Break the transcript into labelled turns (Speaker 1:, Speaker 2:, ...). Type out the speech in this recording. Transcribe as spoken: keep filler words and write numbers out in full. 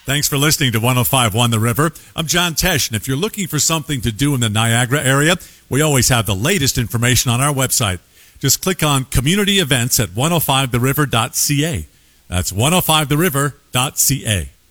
Speaker 1: Thanks for listening to one oh five point one The River. I'm John Tesh, and if you're looking for something to do in the Niagara area, we always have the latest information on our website. Just click on Community Events at one oh five the river dot c a. That's one oh five the river dot c a.